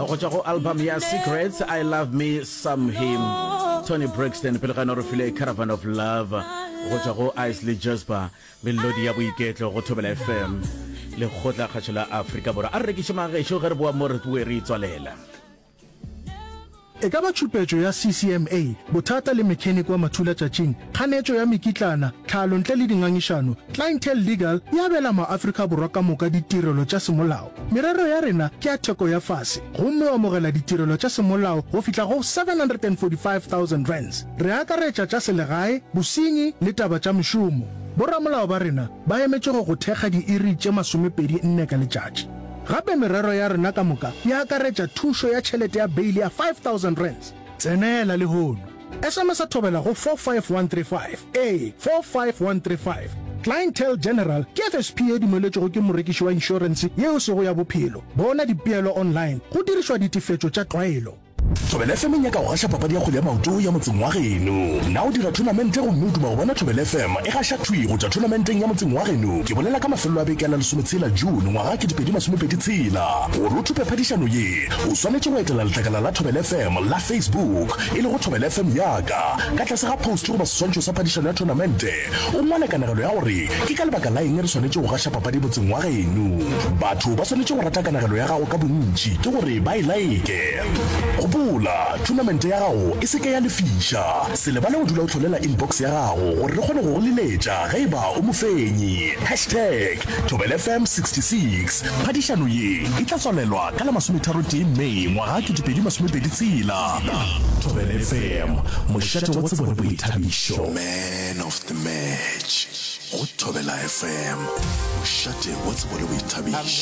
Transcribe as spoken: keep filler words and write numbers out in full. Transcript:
go tšwa go album ya Secrets, I Love Me Some Him. Tony Braxton pele ga no re file Caravan of Love go tšwa go Isley Jasper melodi ya boiketlo go Thobela F M le khotla khatšhela Afrika Borwa a re ke shemagešo ge re boa mo re twe re tswalela. E ka ba tshupetšo ya C C M A bothata le mechanic wa mathula tšatšing kganetšo ya mekitlana tlhalo ntle le dingangišano Clientele Legal ya bela ma-Afrika Borwa ka moka ditirelo tša semolao. Merero ya rena ke ya theko ya fase gomme o amogela ditirelo tša semolao go fihla go seven hundred forty-five thousand rands. Re akaretša tša selegae bosenyi le taba tša mešomo. Boramolao ba rena ba emetše go go thekga diiri tše masomepedi nne ka letšatši. Gape merero ya rena ka moka ya akaretša thušo ya tšhelete ya beili ya five thousand rands. Tsenela le hono. S M S a thobela go four five one three five. A four five one three five. Clientele General ke F S P A dumeletšego ke morekiši wa insurance yeo sego ya bophelo. Bona dipeelo online go dirišwa ditifetšo tša tlwaelo. Thobela F M nyaka go gasha papadi ya kgwele ya maoto ya motseng wa geno. Na o dira tournament go mme o duma go bona Thobela F M e gasha thwi go tša tournamenteng ya motseng wa geno. Ke bolela ka mafelo a beke la lesometsela June ngwaga ke dipedi masomepedi tshela. Gore o thupe phadišano ye o swanetše go etela letlakala la Thobela F M la Facebook e le go Thobela F M yaka ka tlase ga post go ba seswantšho sa phadišano ya tournamente. O ngwale kanagelo ya gore ke ka lebaka la eng re swanetše go gasha papadi motseng wa geno. Batho ba swanetše go rata kanagelo ya gago ka bontši ke gore ba e like. Gopola tournament ya gago e seke ya lefisha se lebale go dula o tlholela inbox ya gago gore re kgone go go leletša ge eba o mofenyi hashtag Thobela F M sixty-six. Phadišano ye e tla tswalelwa ka la masometharotee Mei ngwaga ke dipedi masomepedi tshela. Thobela F M mošate wa tsebo le boithabišo. Man of the match go Thobela F M mošate wa tsebo le boithabišo.